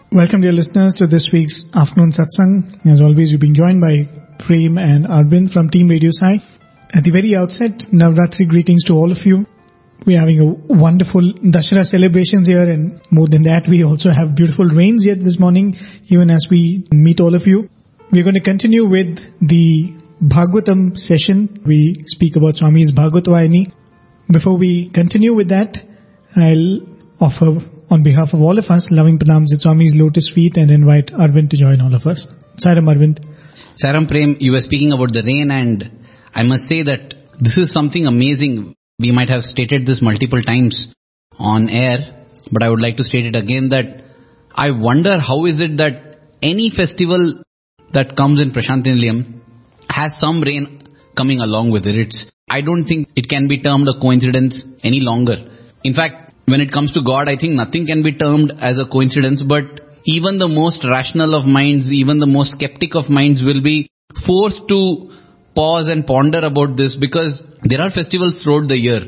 Welcome, dear listeners, to this week's afternoon satsang. As always, you've been joined by Prem and Arvind from Team Radio Sai. At the very outset, Navratri greetings to all of you. We're having a wonderful Dashera celebrations here, and more than that, we also have beautiful rains yet this morning, even as we meet all of you. We're going to continue with the Bhagavatam session. We speak about Swami's Bhagavatavahini. Before we continue with that, I'll offer, on behalf of all of us, loving pranams at Swami's lotus feet and invite Arvind to join all of us. Sairam, Arvind. Sairam, Prem, you were speaking about the rain, and I must say that this is something amazing. We might have stated this multiple times on air, but I would like to state it again that I wonder how is it that any festival that comes in Prasanthi Nilayam has some rain coming along with it. I don't think it can be termed a coincidence any longer. In fact, when it comes to God, I think nothing can be termed as a coincidence, but even the most rational of minds, even the most skeptic of minds will be forced to pause and ponder about this, because there are festivals throughout the year.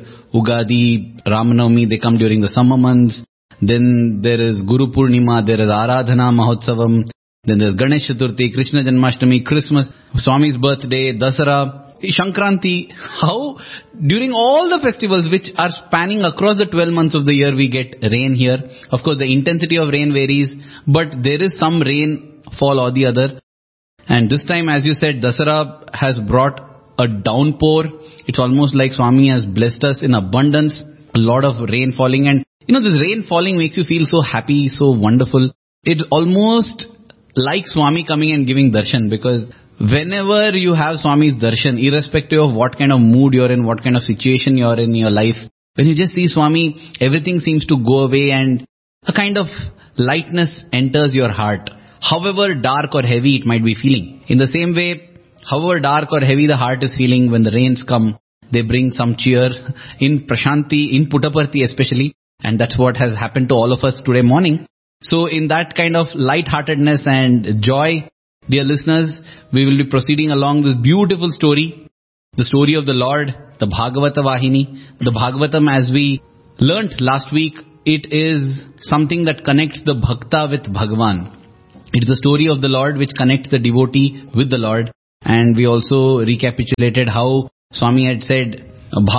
Ugadi, Ramanavami, they come during the summer months. Then there is Guru Purnima, there is Aradhana Mahotsavam. Then there's Ganesh Chaturthi, Krishna Janmashtami, Christmas, Swami's birthday, Dasara, Shankranti. How during all the festivals which are spanning across the 12 months of the year we get rain here. Of course the intensity of rain varies, but there is some rain fall or the other. And this time, as you said, Dasara has brought a downpour. It's almost like Swami has blessed us in abundance, a lot of rain falling. And this rain falling makes you feel so happy, so wonderful. It's almost like Swami coming and giving darshan, because whenever you have Swami's darshan, irrespective of what kind of mood you're in, what kind of situation you're in your life, when you just see Swami, everything seems to go away and a kind of lightness enters your heart. However dark or heavy it might be feeling. In the same way, however dark or heavy the heart is feeling, when the rains come, they bring some cheer. In Prashanti, in Puttaparthi especially, and that's what has happened to all of us today morning. So in that kind of lightheartedness and joy, dear listeners, we will be proceeding along this beautiful story, the story of the Lord, the Bhagavatavahini. The Bhagavatam, as we learnt last week, it is something that connects the Bhakta with Bhagavan. It is the story of the Lord which connects the devotee with the Lord. And we also recapitulated how Swami had said,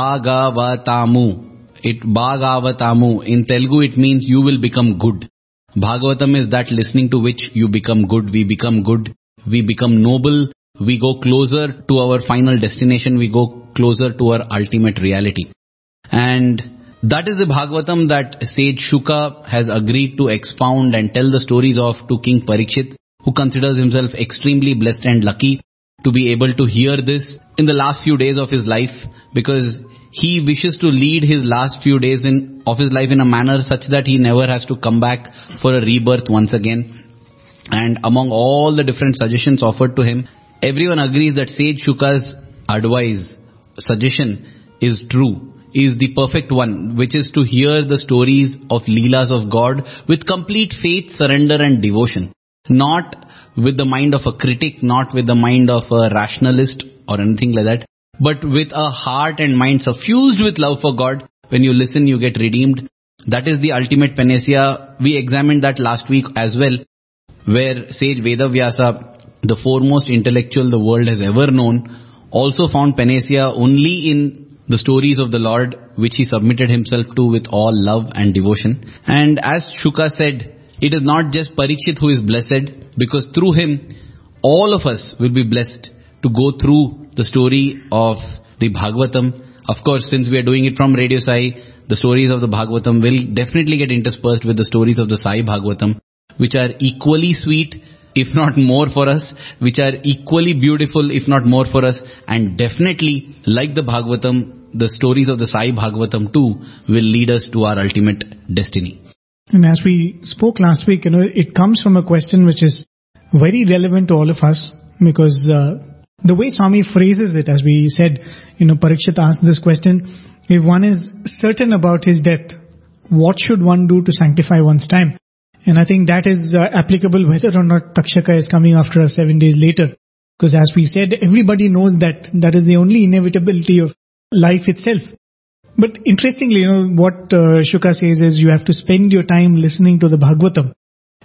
Bhagavatamu. Bhagavatamu. In Telugu it means you will become good. Bhagavatam is that listening to which you become good, we become noble, we go closer to our final destination, we go closer to our ultimate reality. And that is the Bhagavatam that sage Shuka has agreed to expound and tell the stories of to King Parikshit, who considers himself extremely blessed and lucky to be able to hear this in the last few days of his life, because he wishes to lead his last few days of his life in a manner such that he never has to come back for a rebirth once again. And among all the different suggestions offered to him, everyone agrees that sage Shuka's suggestion is true, is the perfect one, which is to hear the stories of Leelas of God with complete faith, surrender and devotion. Not with the mind of a critic, not with the mind of a rationalist or anything like that, but with a heart and mind suffused with love for God. When you listen, you get redeemed. That is the ultimate panacea. We examined that last week as well, where sage Vedavyasa, the foremost intellectual the world has ever known, also found panacea only in the stories of the Lord, which he submitted himself to with all love and devotion. And as Shuka said, it is not just Parikshit who is blessed, because through him, all of us will be blessed to go through the story of the Bhagavatam. Of course, since we are doing it from Radio Sai, the stories of the Bhagavatam will definitely get interspersed with the stories of the Sai Bhagavatam, which are equally sweet, if not more for us, which are equally beautiful, if not more for us, and definitely, like the Bhagavatam, the stories of the Sai Bhagavatam too will lead us to our ultimate destiny. And as we spoke last week, it comes from a question which is very relevant to all of us, because the way Swami phrases it, as we said, Parikshit asked this question, if one is certain about his death, what should one do to sanctify one's time? And I think that is applicable whether or not Takshaka is coming after us 7 days later. Because as we said, everybody knows that is the only inevitability of life itself. But interestingly, what Shuka says is you have to spend your time listening to the Bhagavatam.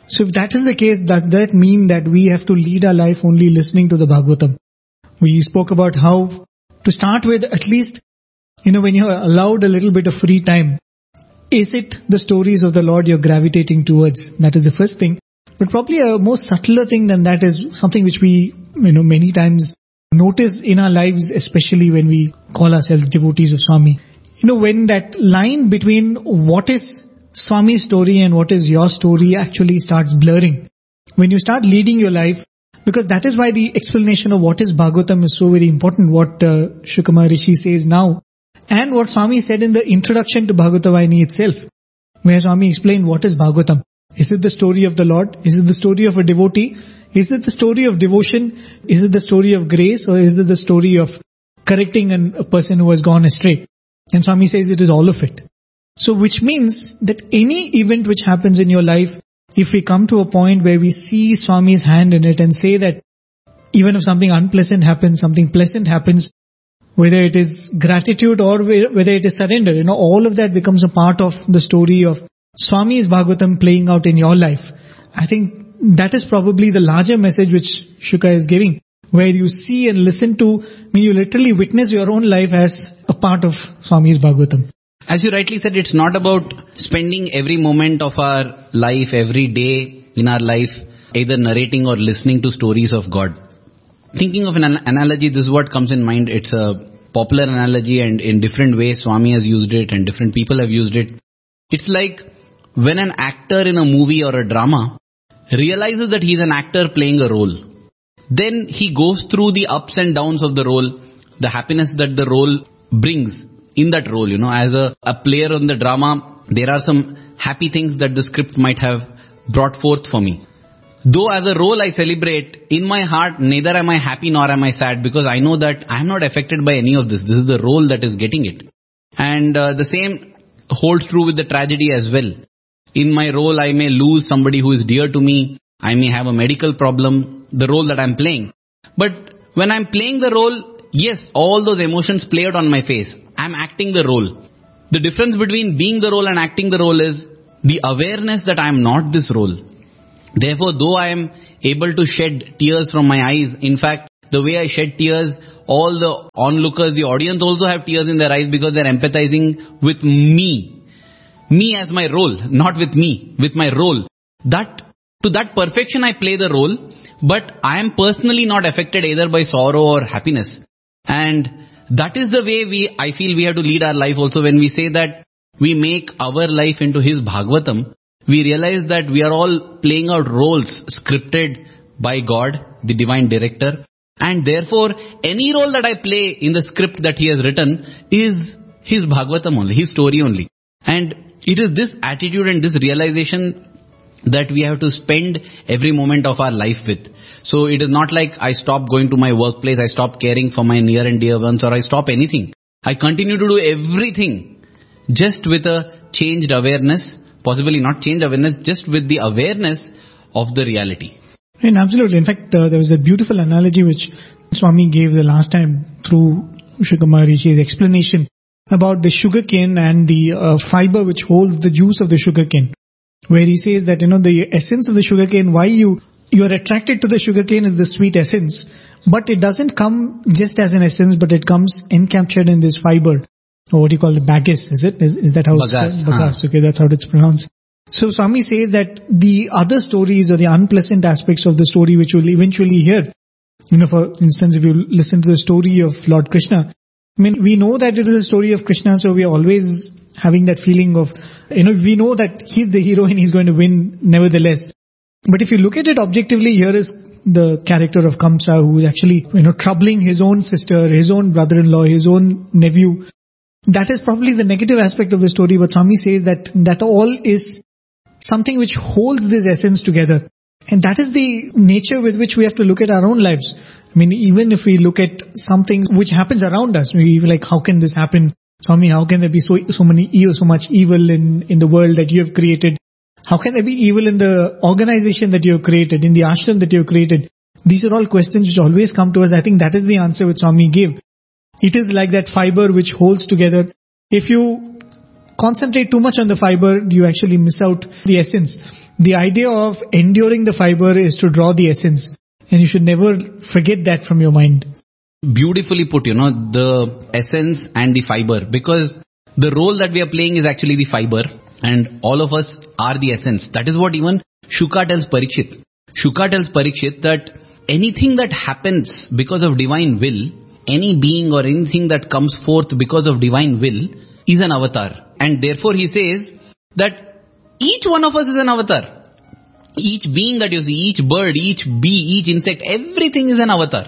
So if that is the case, does that mean that we have to lead our life only listening to the Bhagavatam? We spoke about how to start with, at least, when you're allowed a little bit of free time, is it the stories of the Lord you're gravitating towards? That is the first thing. But probably a more subtler thing than that is something which we, many times notice in our lives, especially when we call ourselves devotees of Swami. When that line between what is Swami's story and what is your story actually starts blurring. When you start leading your life, because that is why the explanation of what is Bhagavatam is so very important, what Shukra Maharishi says now, and what Swami said in the introduction to Bhagavatavayani itself, where Swami explained what is Bhagavatam. Is it the story of the Lord? Is it the story of a devotee? Is it the story of devotion? Is it the story of grace? Or is it the story of correcting a person who has gone astray? And Swami says it is all of it. So which means that any event which happens in your life, if we come to a point where we see Swami's hand in it and say that even if something unpleasant happens, something pleasant happens, whether it is gratitude or whether it is surrender, all of that becomes a part of the story of Swami's Bhagavatam playing out in your life. I think that is probably the larger message which Shukra is giving, where you see and listen to, you literally witness your own life as a part of Swami's Bhagavatam. As you rightly said, it's not about spending every moment of our life, every day in our life, either narrating or listening to stories of God. Thinking of an analogy, this is what comes in mind. It's a popular analogy, and in different ways Swami has used it and different people have used it. It's like when an actor in a movie or a drama realizes that he's an actor playing a role. Then he goes through the ups and downs of the role, the happiness that the role brings in that role. As a player in the drama, there are some happy things that the script might have brought forth for me. Though as a role I celebrate, in my heart neither am I happy nor am I sad, because I know that I am not affected by any of this. This is the role that is getting it. And the same holds true with the tragedy as well. In my role I may lose somebody who is dear to me. I may have a medical problem, the role that I am playing. But when I am playing the role, yes, all those emotions play out on my face. I am acting the role. The difference between being the role and acting the role is the awareness that I am not this role. Therefore, though I am able to shed tears from my eyes, in fact, the way I shed tears, all the onlookers, the audience also have tears in their eyes because they are empathizing with me. Me as my role, not with me, with my role. To that perfection I play the role, but I am personally not affected either by sorrow or happiness. And that is the way I feel we have to lead our life also. When we say that we make our life into his Bhagavatam, we realize that we are all playing out roles scripted by God, the divine director. And therefore, any role that I play in the script that he has written is his Bhagavatam only, his story only. And it is this attitude and this realization that we have to spend every moment of our life with. So it is not like I stop going to my workplace, I stop caring for my near and dear ones, or I stop anything. I continue to do everything just with a changed awareness, possibly not changed awareness, just with the awareness of the reality. And absolutely. In fact, there was a beautiful analogy which Swami gave the last time through Shukra Maharishi's explanation about the sugarcane and the fiber which holds the juice of the sugarcane. Where he says that, the essence of the sugarcane, why you are attracted to the sugarcane is the sweet essence. But it doesn't come just as an essence, but it comes encaptured in this fiber. Or what you call the bagasse, is it? Is that how it's called? Bagasse, okay, that's how it's pronounced. So Swami says that the other stories or the unpleasant aspects of the story which we'll eventually hear, for instance, if you listen to the story of Lord Krishna, we know that it is a story of Krishna, so we are always having that feeling of, we know that he's the hero and he's going to win nevertheless. But if you look at it objectively, here is the character of Kamsa, who is actually, troubling his own sister, his own brother-in-law, his own nephew. That is probably the negative aspect of the story, but Swami says that all is something which holds this essence together. And that is the nature with which we have to look at our own lives. Even if we look at something which happens around us, we like, how can this happen? Swami, how can there be so much evil in the world that you have created? How can there be evil in the organization that you have created, in the ashram that you have created? These are all questions which always come to us. I think that is the answer which Swami gave. It is like that fiber which holds together. If you concentrate too much on the fiber, you actually miss out the essence. The idea of enduring the fiber is to draw the essence, and you should never forget that from your mind. Beautifully put, the essence and the fiber, because the role that we are playing is actually the fiber, and all of us are the essence. That is what even Shuka tells Parikshit. Shuka tells Parikshit that anything that happens because of divine will, any being or anything that comes forth because of divine will is an avatar. And therefore he says that each one of us is an avatar. Each being that you see, each bird, each bee, each insect, everything is an avatar.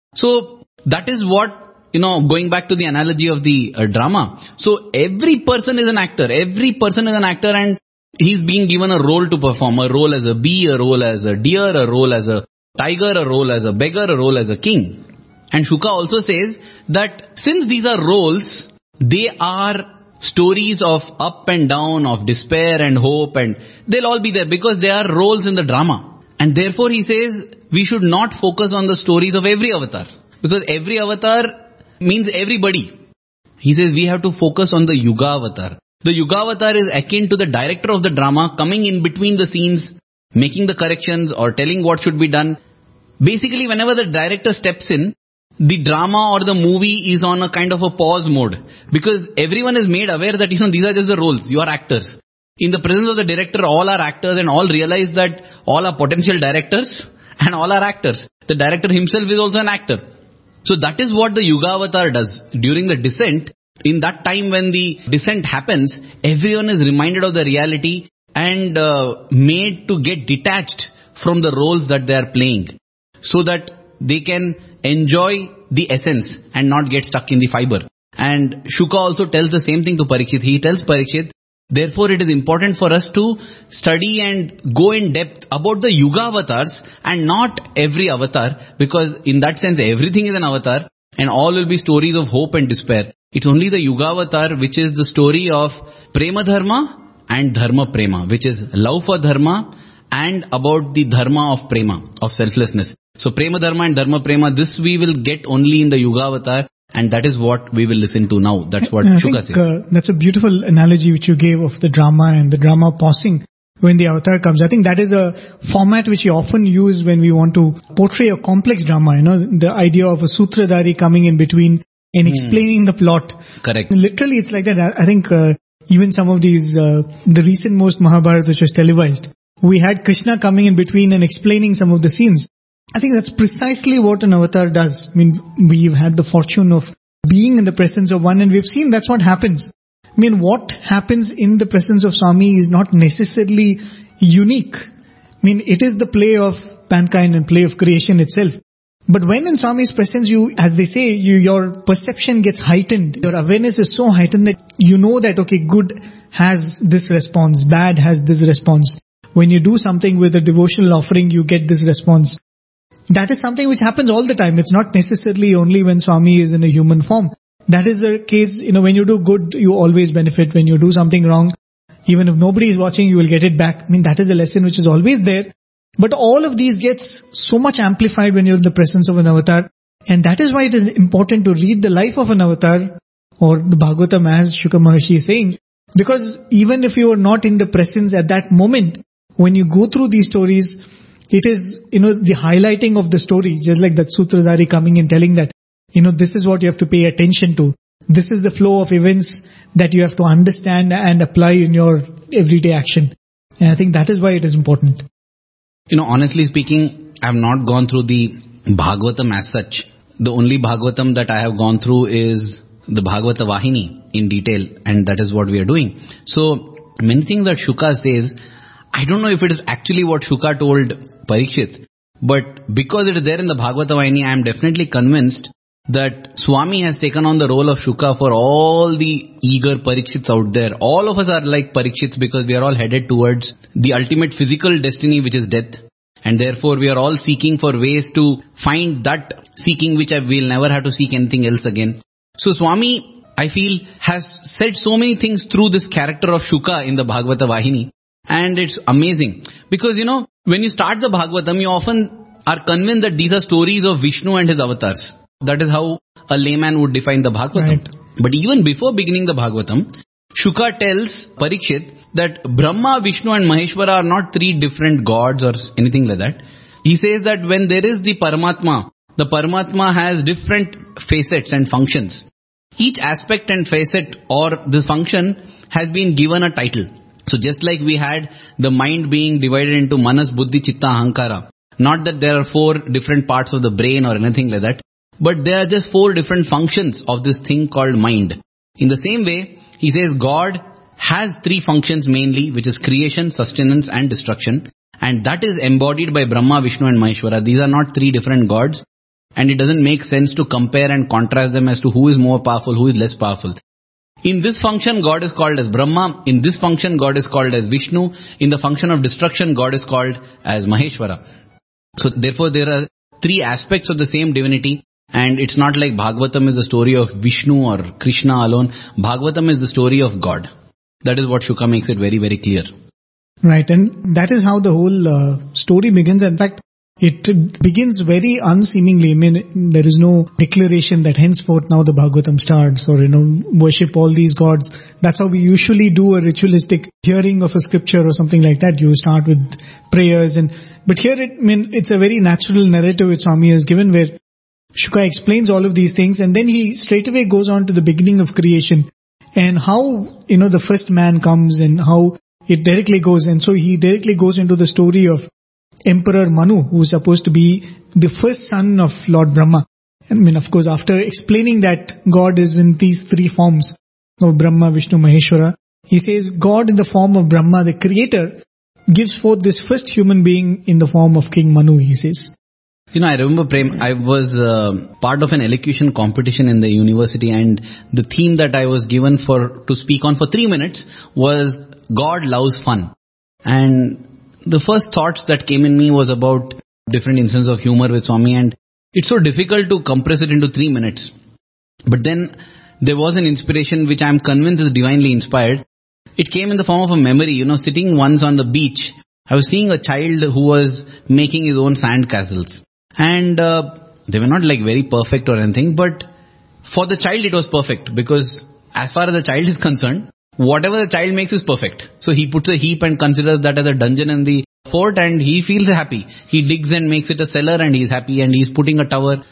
So that is what, going back to the analogy of the drama. So every person is an actor. Every person is an actor, and he's being given a role to perform. A role as a bee, a role as a deer, a role as a tiger, a role as a beggar, a role as a king. And Shuka also says that since these are roles, they are stories of up and down, of despair and hope, and they'll all be there because they are roles in the drama. And therefore he says we should not focus on the stories of every avatar, because every avatar means everybody. He says we have to focus on the Yuga avatar. The Yuga avatar is akin to the director of the drama, coming in between the scenes, making the corrections or telling what should be done. Basically, whenever the director steps in, the drama or the movie is on a kind of a pause mode, because everyone is made aware that these are just the roles. You are actors. In the presence of the director, all are actors, and all realize that all are potential directors and all are actors. The director himself is also an actor. So that is what the Yuga avatar does. During the descent, in that time when the descent happens, everyone is reminded of the reality and made to get detached from the roles that they are playing, so that they can enjoy the essence and not get stuck in the fiber. And Shuka also tells the same thing to Parikshit. He tells Parikshit, therefore it is important for us to study and go in depth about the Yuga avatars and not every avatar, because in that sense everything is an avatar and all will be stories of hope and despair. It's only the Yuga avatar which is the story of Prema Dharma and Dharma Prema, which is love for Dharma and about the Dharma of Prema, of selflessness. So Prema Dharma and Dharma Prema, this we will get only in the Yuga avatar, and that is what we will listen to now. That's what Shuka says. That's a beautiful analogy which you gave of the drama and the drama pausing when the avatar comes. I think that is a format which we often use when we want to portray a complex drama. The idea of a sutradhari coming in between and explaining the plot. Correct. Literally, it's like that. I think even some of these, the recent most Mahabharata which was televised, we had Krishna coming in between and explaining some of the scenes. I think that's precisely what an avatar does. I mean, we've had the fortune of being in the presence of one, and we've seen that's what happens. I mean, what happens in the presence of Swami is not necessarily unique. I mean, it is the play of mankind and play of creation itself. But when in Swami's presence, as they say, your perception gets heightened. Your awareness is so heightened that you know that, okay, good has this response, bad has this response. When you do something with a devotional offering, you get this response. That is something which happens all the time. It's not necessarily only when Swami is in a human form. That is the case, when you do good, you always benefit. When you do something wrong, even if nobody is watching, you will get it back. I mean, that is a lesson which is always there. But all of these gets so much amplified when you're in the presence of an avatar. And that is why it is important to read the life of an avatar, or the Bhagavatam as Shuka Maharshi is saying. Because even if you are not in the presence at that moment, when you go through these stories, it is, the highlighting of the story, just like that Sutradhari coming and telling that, this is what you have to pay attention to. This is the flow of events that you have to understand and apply in your everyday action. And I think that is why it is important. Honestly speaking, I have not gone through the Bhagavatam as such. The only Bhagavatam that I have gone through is the Bhagavata Vahini in detail, and that is what we are doing. So, many things that Shuka says, I don't know if it is actually what Shuka told Parikshit, but because it is there in the Bhagavata Vahini, I am definitely convinced that Swami has taken on the role of Shuka for all the eager Parikshits out there. All of us are like Parikshits because we are all headed towards the ultimate physical destiny, which is death. And therefore we are all seeking for ways to find that seeking which we'll never have to seek anything else again. So Swami, I feel, has said so many things through this character of Shuka in the Bhagavata Vahini. And it's amazing. Because, when you start the Bhagavatam, you often are convinced that these are stories of Vishnu and his avatars. That is how a layman would define the Bhagavatam. Right. But even before beginning the Bhagavatam, Shuka tells Parikshit that Brahma, Vishnu and Maheshwara are not three different gods or anything like that. He says that when there is the Paramatma has different facets and functions. Each aspect and facet or this function has been given a title. So just like we had the mind being divided into Manas, Buddhi, Chitta, Ahankara. Not that there are 4 different parts of the brain or anything like that. But there are just 4 different functions of this thing called mind. In the same way, he says God has 3 functions mainly, which is creation, sustenance and destruction. And that is embodied by Brahma, Vishnu and Maheshwara. These are not 3 different gods. And it doesn't make sense to compare and contrast them as to who is more powerful, who is less powerful. In this function, God is called as Brahma. In this function, God is called as Vishnu. In the function of destruction, God is called as Maheshwara. So therefore, there are 3 aspects of the same divinity. And it's not like Bhagavatam is the story of Vishnu or Krishna alone. Bhagavatam is the story of God. That is what Shuka makes it very, very clear. Right, and that is how the whole story begins. In fact, it begins very unseemingly. I mean, there is no declaration that henceforth now the Bhagavatam starts or, worship all these gods. That's how we usually do a ritualistic hearing of a scripture or something like that. You start with prayers but here it's a very natural narrative which Swami has given where Shuka explains all of these things and then he straight away goes on to the beginning of creation and how, the first man comes and how it directly goes. And so he directly goes into the story of Emperor Manu, who is supposed to be the first son of Lord Brahma. Of course, after explaining that God is in these 3 forms of Brahma, Vishnu, Maheshwara, he says God in the form of Brahma, the creator, gives forth this first human being in the form of King Manu, he says. I remember, Prem, I was part of an elocution competition in the university and the theme that I was given to speak on for 3 minutes was God loves fun. And the first thoughts that came in me was about different instances of humor with Swami and it's so difficult to compress it into 3 minutes. But then there was an inspiration which I am convinced is divinely inspired. It came in the form of a memory, sitting once on the beach. I was seeing a child who was making his own sand castles. And they were not like very perfect or anything, but for the child it was perfect because as far as the child is concerned, whatever the child makes is perfect. So he puts a heap and considers that as a dungeon in the fort and he feels happy. He digs and makes it a cellar and he's happy and he's putting a tower.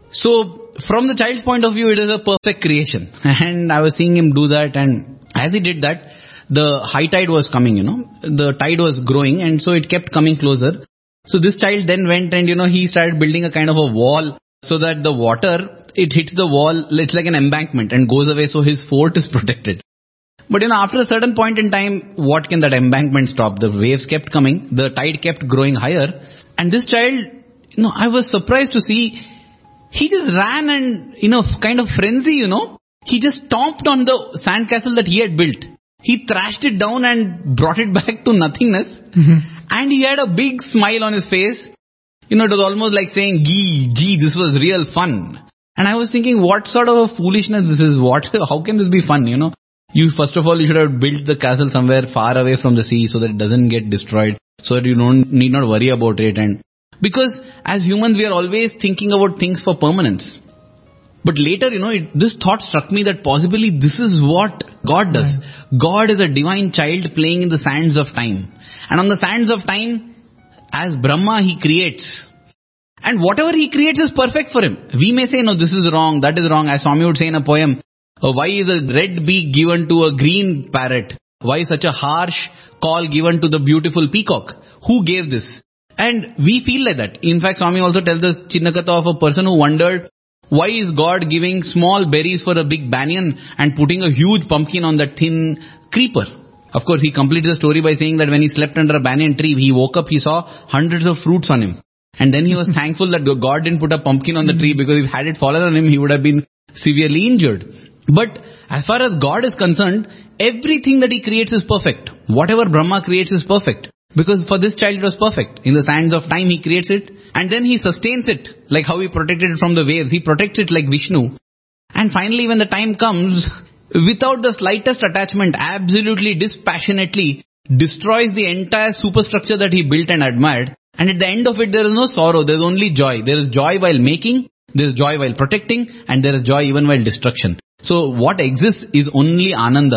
So from the child's point of view, it is a perfect creation. And I was seeing him do that and as he did that, the high tide was coming, the tide was growing and so it kept coming closer. So this child then went and, he started building a kind of a wall so that the water, it hits the wall, it's like an embankment and goes away so his fort is protected. But after a certain point in time, what can that embankment stop? The waves kept coming, the tide kept growing higher. And this child, I was surprised to see, he just ran and, kind of frenzy, he just stomped on the sandcastle that he had built. He thrashed it down and brought it back to nothingness. Mm-hmm. And he had a big smile on his face. It was almost like saying, gee, this was real fun. And I was thinking, what sort of a foolishness this is? How can this be fun, First of all, you should have built the castle somewhere far away from the sea so that it doesn't get destroyed, so that you need not worry about it. And because as humans, we are always thinking about things for permanence. But later, this thought struck me that possibly this is what God does. Right. God is a divine child playing in the sands of time. And on the sands of time, as Brahma, he creates. And whatever he creates is perfect for him. We may say, no, this is wrong, that is wrong. As Swami would say in a poem, why is a red beak given to a green parrot? Why such a harsh call given to the beautiful peacock? Who gave this? And we feel like that. In fact, Swami also tells us Chinnakatha of a person who wondered, why is God giving small berries for a big banyan and putting a huge pumpkin on that thin creeper? Of course, he completed the story by saying that when he slept under a banyan tree, he woke up, he saw hundreds of fruits on him. And then he was thankful that God didn't put a pumpkin on the tree because if had it fallen on him, he would have been severely injured. But as far as God is concerned, everything that he creates is perfect. Whatever Brahma creates is perfect. Because for this child it was perfect. In the sands of time he creates it and then he sustains it. Like how he protected it from the waves. He protects it like Vishnu. And finally when the time comes, without the slightest attachment, absolutely dispassionately destroys the entire superstructure that he built and admired. And at the end of it there is no sorrow, there is only joy. There is joy while making, there is joy while protecting, and there is joy even while destruction. So what exists is only Ananda.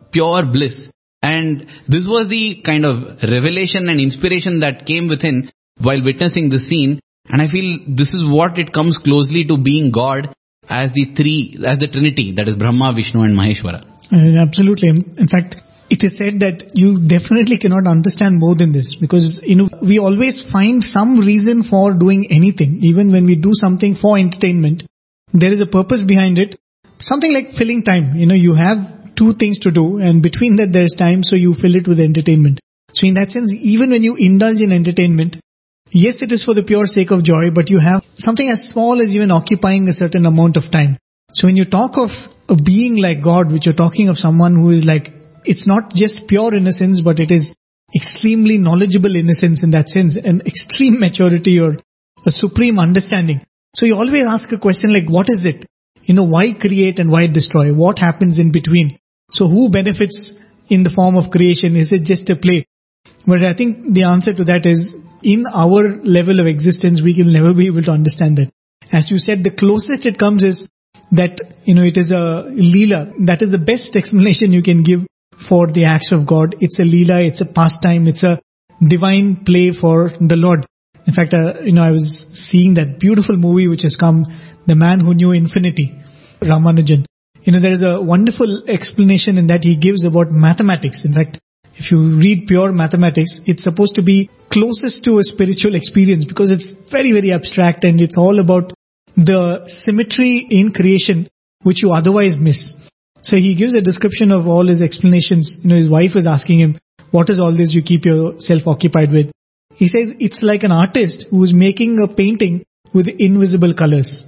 pure bliss. And this was the kind of revelation and inspiration that came within while witnessing the scene. And I feel this is what it comes closely to being God as the Trinity, that is Brahma, Vishnu and Maheshwara. Absolutely. In fact, it is said that you definitely cannot understand more than this, because we always find some reason for doing anything. Even when we do something for entertainment, there is a purpose behind it. Something like filling time. You have two things to do, and between that there is time, so you fill it with entertainment. So in that sense, even when you indulge in entertainment, yes, it is for the pure sake of joy, but you have something as small as even occupying a certain amount of time. So when you talk of a being like God, which you're talking of someone who is like, it's not just pure innocence, but it is extremely knowledgeable innocence in that sense, an extreme maturity or a supreme understanding. So you always ask a question like, what is it? Why create and why destroy? What happens in between? So who benefits in the form of creation? Is it just a play? But I think the answer to that is, in our level of existence, we can never be able to understand that. As you said, the closest it comes is that, it is a Leela. That is the best explanation you can give for the acts of God. It's a Leela, it's a pastime, it's a divine play for the Lord. In fact, I was seeing that beautiful movie which has come, The Man Who Knew Infinity, Ramanujan. There is a wonderful explanation in that he gives about mathematics. In fact, if you read pure mathematics, it's supposed to be closest to a spiritual experience, because it's very, very abstract, and it's all about the symmetry in creation which you otherwise miss. So he gives a description of all his explanations. His wife is asking him, what is all this you keep yourself occupied with? He says it's like an artist who is making a painting with invisible colors.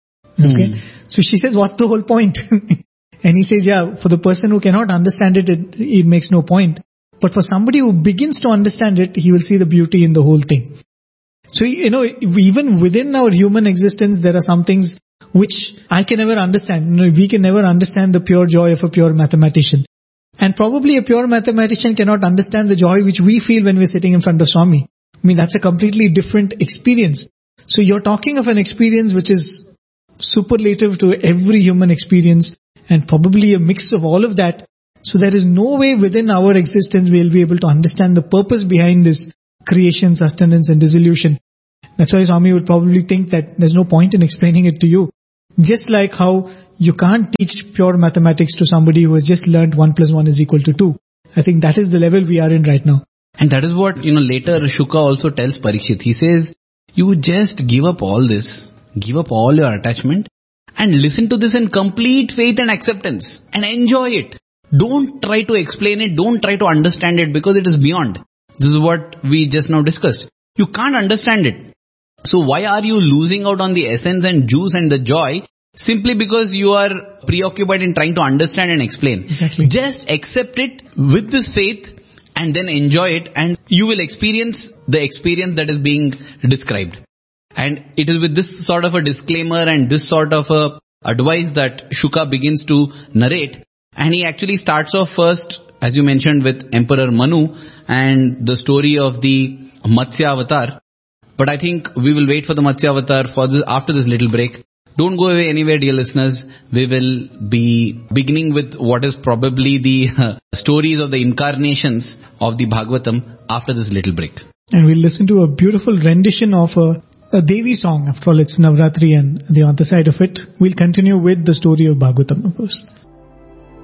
Okay. So she says, what's the whole point? And he says, yeah, for the person who cannot understand it, it makes no point. But for somebody who begins to understand it, he will see the beauty in the whole thing. So, even within our human existence, there are some things which I can never understand. We can never understand the pure joy of a pure mathematician. And probably a pure mathematician cannot understand the joy which we feel when we're sitting in front of Swami. That's a completely different experience. So you're talking of an experience which is superlative to every human experience, and probably a mix of all of that. So there is no way within our existence we'll be able to understand the purpose behind this creation, sustenance and dissolution. That's why Swami would probably think that there's no point in explaining it to you. Just like how you can't teach pure mathematics to somebody who has just learned 1 + 1 = 2. I think that is the level we are in right now. And that is what, later Shuka also tells Parikshit. He says, you just give up all this, give up all your attachment and listen to this in complete faith and acceptance and enjoy it. Don't try to explain it. Don't try to understand it, because it is beyond. This is what we just now discussed. You can't understand it. So why are you losing out on the essence and juice and the joy simply because you are preoccupied in trying to understand and explain? Exactly. Just accept it with this faith and then enjoy it, and you will experience the experience that is being described. And it is with this sort of a disclaimer and this sort of a advice that Shuka begins to narrate. And he actually starts off first, as you mentioned, with Emperor Manu and the story of the Matsya Avatar. But I think we will wait for the Matsya Avatar after this little break. Don't go away anywhere, dear listeners. We will be beginning with what is probably the stories of the incarnations of the Bhagavatam after this little break. And we'll listen to a beautiful rendition of a Devi song. After all, it's Navratri, and the other side of it, we'll continue with the story of Bhagavatam, of course.